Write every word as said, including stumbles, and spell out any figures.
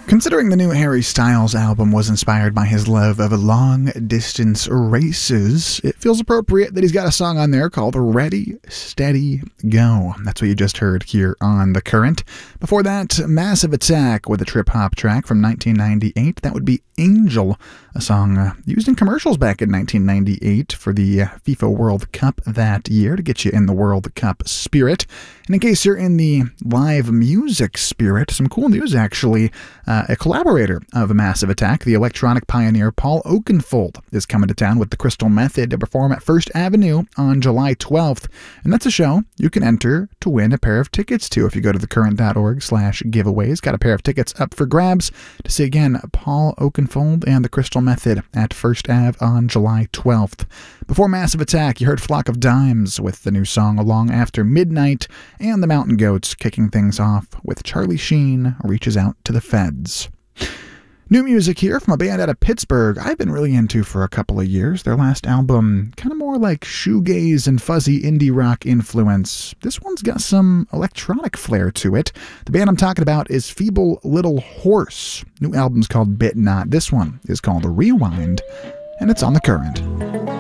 Considering the new Harry Styles album was inspired by his love of long-distance races, it feels appropriate that he's got a song on there called Ready, Steady, Go. That's what you just heard here on The Current. Before that, Massive Attack with a trip-hop track from nineteen ninety-eight. That would be Angel, a song uh, used in commercials back in nineteen ninety-eight for the uh, FIFA World Cup that year to get you in the World Cup spirit. And in case you're in the live music spirit, some cool news actually. Uh, a collaborator of Massive Attack, the electronic pioneer Paul Oakenfold, is coming to town with the Crystal Method to perform at First Avenue on July twelfth. And that's a show you can enter to win a pair of tickets to if you go to thecurrent.org slash giveaways. Got a pair of tickets up for grabs to see again Paul Oakenfold and the Crystal Method at First Ave on July twelfth. Before Massive Attack, you heard Flock of Dimes with the new song Along After Midnight, and the Mountain Goats kicking things off with Charlie Sheen Reaches Out to the Feds. New music here from a band out of Pittsburgh I've been really into for a couple of years. Their last album, kind of more like shoegaze and fuzzy indie rock influence. This one's got some electronic flair to it. The band I'm talking about is Feeble Little Horse. New album's called Bit Not. This one is called Rewind, and it's on The Current.